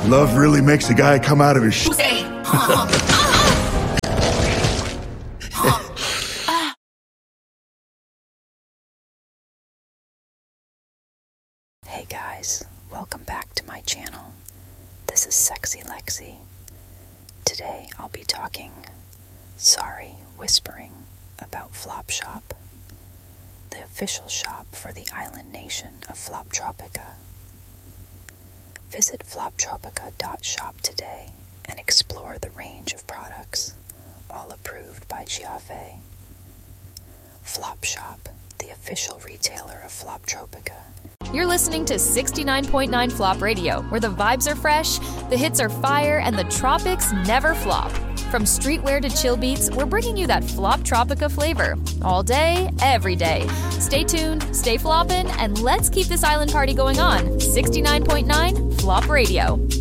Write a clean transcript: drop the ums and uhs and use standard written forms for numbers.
Love really makes a guy come out of his shit. Hey guys, welcome back to my channel. This is Sexy Lexi. Today I'll be whispering about Flopshop, the official shop for the island nation of Floptropica. Visit floptropica.shop today and explore the range of products, all approved by Giave. Flopshop, the official retailer of Floptropica. You're listening to 69.9 Flop Radio, where the vibes are fresh, the hits are fire, and the tropics never flop. From streetwear to chill beats, we're bringing you that Floptropica flavor. All day, every day. Stay tuned, stay floppin', and let's keep this island party going on. 69.9 Flop Radio.